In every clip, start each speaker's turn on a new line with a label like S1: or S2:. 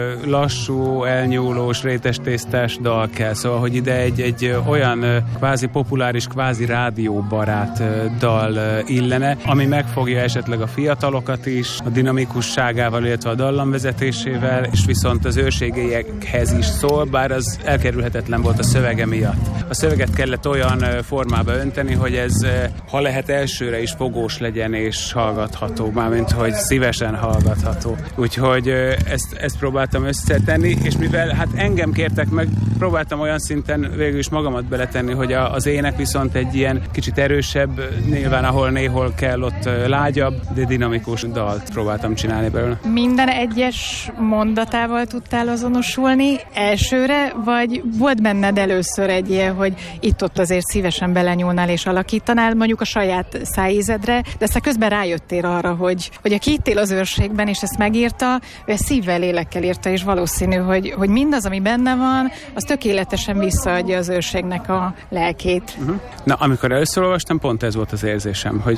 S1: lassú, elnyúlós, rétestésztás dal kell, szóval, hogy ide egy olyan kvázi populáris, kvázi rádióbarát dal illene, ami megfogja esetleg a fiatalokat is, a dinamikusságával, illetve a dallamvezetésével, és viszont az őrségeiekhez is szól, bár az elkerülhetetlen volt a szövege miatt. A szöveget kellett olyan formába önteni, hogy ez, ha lehet, elsőre is fogós legyen és hallgatható, mármint hogy szívesen hallgatható. Úgyhogy ezt próbáltam összetenni, és mivel hát engem kértek meg, próbáltam olyan szinten végül is magamat beletenni, hogy az ének viszont egy ilyen kicsit erősebb, nyilván ahol néhol kell, ott lágyabb, de dinamikus dalt próbáltam csinálni belőle.
S2: Minden egyes mondatával tudtál azonosulni elsőre, vagy volt benned először egy ilyen, hogy itt-ott azért szívesen belenyúlnál és alakítanál mondjuk a saját szájízedre, de aztán közben rájöttél arra, hogy aki itt él az őrségben, és ezt megírta, ő szívvel, lélekkel írta, és valószínű, hogy mindaz, ami benne van, az tökéletesen visszaadja az őrségnek a lelkét.
S1: Na, amikor először olvastam, pont ez volt az érzésem, hogy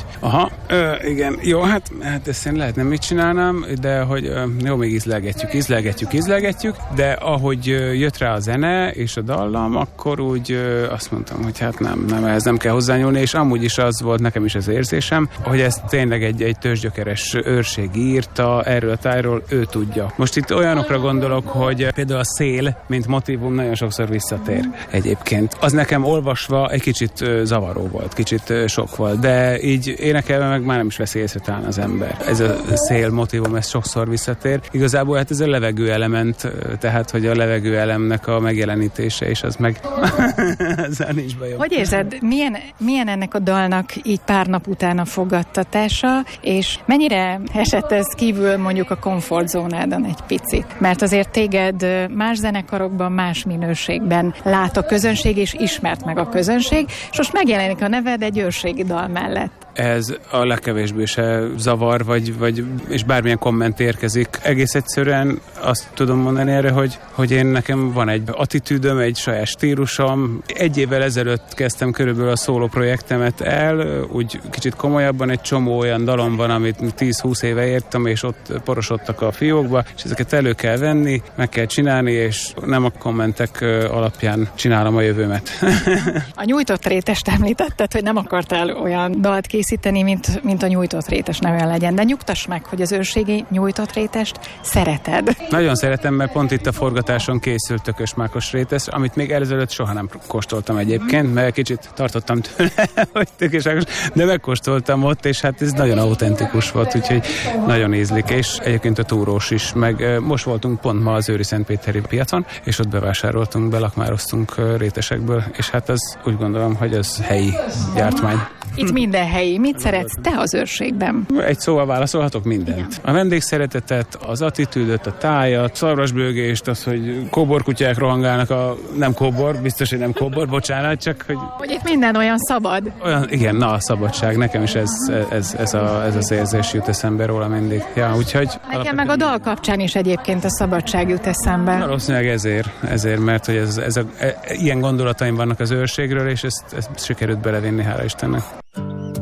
S1: igen, jó, hát ezt én lehetne mit csinálnám, de hogy jó, még ízlelgetjük, de ahogy jött rá a zene és a dallam, akkor úgy azt mondtam, hogy hát nem, ehhez nem kell hozzányúlni, és amúgy is az volt nekem is az érzésem, hogy ez tényleg egy tőzsgyökeres őrség írta, erről a tájról ő tudja. Most itt olyanokra gondolok, hogy például a szél, mint motívum nagyon sokszor visszatér egyébként. Az nekem olvasva egy kicsit zavaró volt, kicsit sok volt, de így énekelve meg már nem is veszi észre talán az ember. Ez a szél motívum, ez sokszor visszatér. Igazából hát ez a levegő element, tehát hogy a levegő elemnek a megjelenítése, és az meg ezzel nincs bajom.
S2: Hogy érzed, milyen ennek a dalnak így pár nap után a fogadtatása, és mennyire esett ez kívül mondjuk a komfortzónádon egy picit? Mert azért téged más zenekarokban, más minőségben lát a közönség, és ismert meg a közönség, és most megjelenik a neved egy őrségi dal mellett.
S1: Ez a legkevésbé se zavar, és bármilyen komment érkezik. Egész egyszerűen azt tudom mondani erre, hogy én nekem van egy attitűdöm, egy saját stílusom. 1 évvel ezelőtt kezdtem körülbelül a szóló projektemet el, úgy kicsit komolyabban, egy csomó olyan dalom van, amit 10-20 éve értem, és ott porosodtak a fiókba, és ezeket elő kell venni, meg kell csinálni, és nem a kommentek alapján csinálom a jövőmet.
S2: A nyújtott rétest említetted, hogy nem akartál olyan dalt készíteni, mint a nyújtott rétes ne olyan legyen, de nyugtass meg, hogy az őrségi nyújtott rétest szereted. Nagyon
S1: szeretem, mert pont itt a forgatáson készült tökösmákos rétes, amit még ezelőtt soha nem kóstoltam egyébként, mert kicsit tartottam tőle, hogy tökösmákos, de megkóstoltam ott, és hát ez nagyon autentikus volt, úgyhogy nagyon ízlik, és egyébként a túrós is, meg most voltunk pont ma az Őri-Szentpéteri piacon, és ott bevásároltunk, belakmároztunk rétesekből, és hát az úgy gondolom, hogy az helyi gyártmány.
S2: Itt minden helyi. Mit szeretsz te az őrségben?
S1: Egy szóval válaszolhatok mindent. Igen. A vendégszeretetet, az attitűdöt, a tájat, szarvasbőgést, az, hogy kóborkutyák rohangálnak nem kóbor, biztos, hogy nem kóbor, bocsánat, csak hogy...
S2: Hogy itt minden olyan szabad.
S1: Igen, a szabadság. Nekem is ez az érzés jut eszembe róla mindig. Ja, úgyhogy...
S2: Nekem meg a dal kapcsán is egyébként a szabadság jut eszembe.
S1: Valószínűleg ezért, mert hogy ilyen gondolataim vannak az őrségről, és ezt sikerült belevinni, hála Istennek.